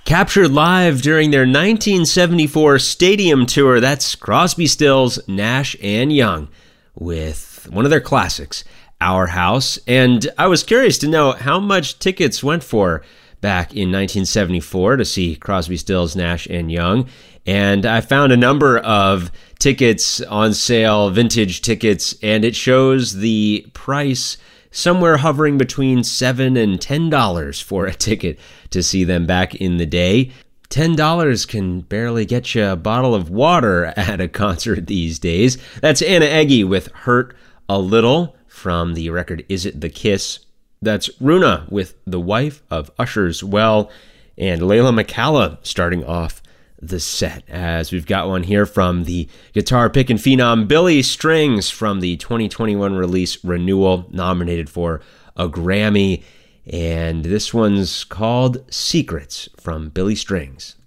Captured live during their 1974 stadium tour, that's Crosby, Stills, Nash and Young with one of their classics, Our House. And I was curious to know how much tickets went for back in 1974 to see Crosby, Stills, Nash and Young. And I found a number of tickets on sale, vintage tickets, and it shows the price somewhere hovering between $7 and $10 for a ticket to see them back in the day. $10 can barely get you a bottle of water at a concert these days. That's Anna Eggy with Hurt a Little from the record Is It the Kiss? That's Runa with The Wife of Usher's Well, and Layla McCalla starting off the set, as we've got one here from the guitar picking phenom Billy Strings from the 2021 release Renewal, nominated for a Grammy, and this one's called Secrets from Billy Strings.